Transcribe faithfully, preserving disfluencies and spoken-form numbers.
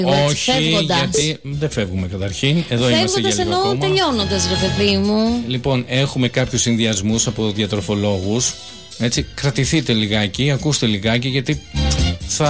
Όχι, φεύγοντας. Γιατί δεν φεύγουμε καταρχήν. Εδώ είμαστε για λίγο ακόμα. Τελειώνοντας, ρε παιδί μου. Λοιπόν, έχουμε κάποιους συνδυασμούς από διατροφολόγους. Έτσι, κρατηθείτε λιγάκι, ακούστε λιγάκι, γιατί